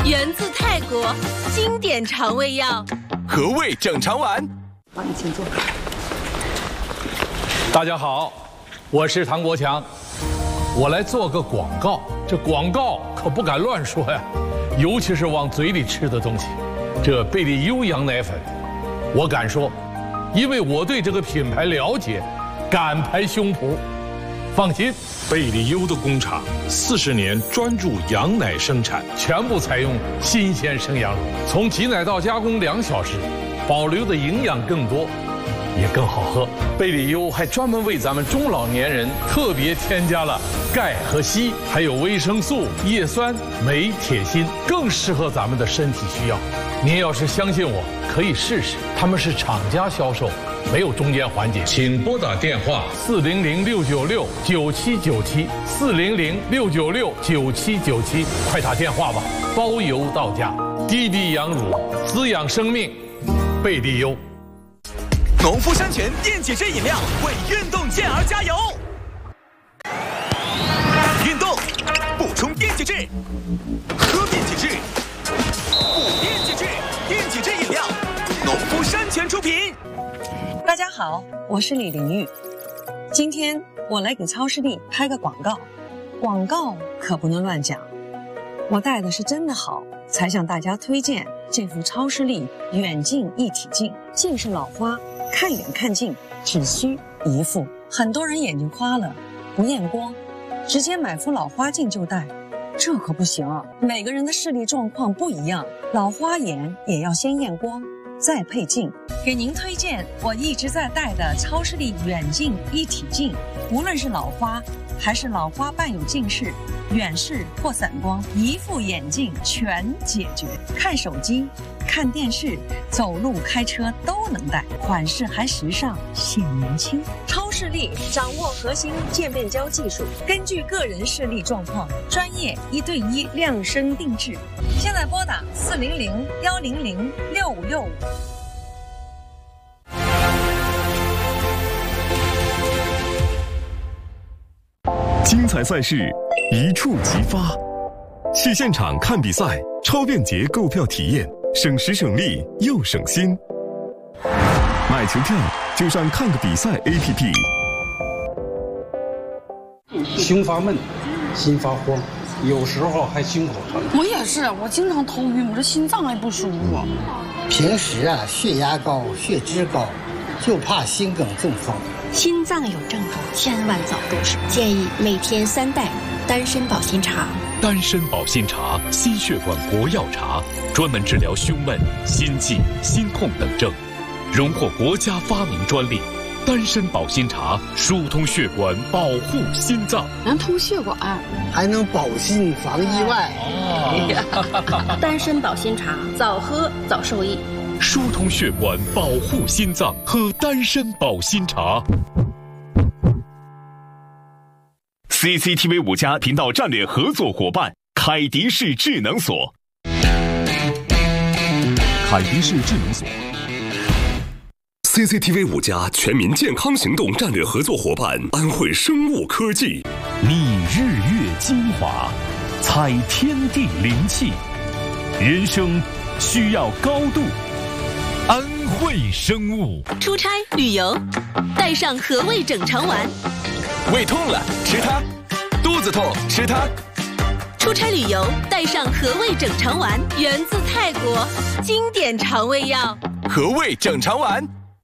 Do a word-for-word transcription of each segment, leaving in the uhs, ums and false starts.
源自泰国，经典肠胃药， 和胃整肠丸。 好，你请坐。 大家好，我是唐国强，我来做个广告。这广告可不敢乱说呀，尤其是往嘴里吃的东西。这贝利优羊奶粉，我敢说，因为我对这个品牌了解，敢拍胸脯。放心，贝利优的工厂四十年专注羊奶生产，全部采用新鲜生羊乳，从挤奶到加工两小时，保留的营养更多，也更好喝。贝利优还专门为咱们中老年人特别添加了钙和硒，还有维生素、叶酸、镁、铁、锌，更适合咱们的身体需要。您要是相信我，可以试试。他们是厂家销售，没有中间环节。请拨打电话四零零六九六九七九七四零零六九六九七九七，快打电话吧，包邮到家。滴滴羊乳，滋养生命，贝利优。 农夫山泉电解质饮料为运动健儿加油。运动补充电解质，喝电解质，补电解质，电解质饮料，农夫山泉出品。 大家好，我是李玲玉。今天我来给超视力拍个广告，广告可不能乱讲。我戴的是真的好，才向大家推荐这副超视力远近一体镜。近视老花，看远看近只需一副。很多人眼睛花了，不验光，直接买副老花镜就戴，这可不行啊！每个人的视力状况不一样，老花眼也要先验光，再配镜。给您推荐我一直在戴的超视力远近一体镜，无论是老花还是老花伴有近视、远视或散光，一副眼镜全解决。看手机、看电视、走路、开车都能戴，款式还时尚显年轻。超视力掌握核心渐变焦技术，根据个人视力状况，专业一对一量身定制。现在拨打四零零幺零零六五六五。 精彩赛事一触即发，去现场看比赛，超便捷购票体验，省时省力又省心。买球票就上看个比赛 A P P。 胸发闷，心发慌，有时候还心口疼。 我也是，我经常头晕，我这心脏还不舒服。 平时啊，血压高，血脂高，就怕心梗中风。 心脏有症状，千万早入手。建议每天三袋丹参保心茶。 丹参保心茶，心血管国药茶，专门治疗胸闷、心悸、心痛等症，荣获国家发明专利。丹参保心茶疏通血管，保护心脏， 能通血管， 还能保心防意外。 哦、丹参保心茶，早喝早受益。 疏通血管，保护心脏，喝丹参保心茶。 C C T V 五家频道战略合作伙伴凯迪士智能锁。 凯迪士智能锁。 C C T V 五家全民健康行动战略合作伙伴安慧生物科技。 觅日月精华，采天地灵气，人生需要高度。安慧生物。 出差旅游，带上和胃整肠丸。 胃痛了吃它，肚子痛吃它。 出差旅游带上和胃整肠丸，源自泰国，经典肠胃药， 和胃整肠丸。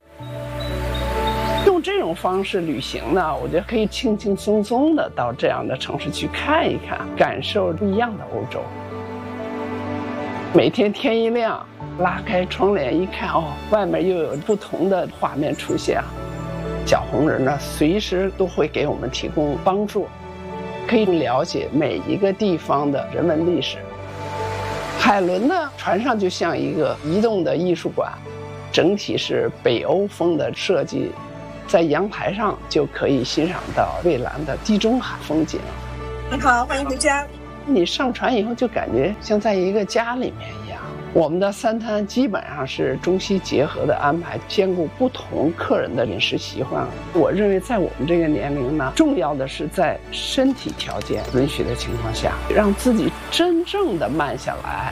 用这种方式旅行呢，我觉得可以轻轻松松的到这样的城市去看一看，感受不一样的欧洲。每天天一亮，拉开窗帘一看，哦，外面又有不同的画面出现。小红人呢，随时都会给我们提供帮助，可以了解每一个地方的人文历史。海伦呢，船上就像一个移动的艺术馆，整体是北欧风的设计，在阳台上就可以欣赏到蔚蓝的地中海风景。 你好，欢迎回家。 你上船以后就感觉像在一个家里面一样。我们的三餐基本上是中西结合的安排，兼顾不同客人的饮食习惯。我认为在我们这个年龄呢，重要的是在身体条件允许的情况下，让自己真正的慢下来。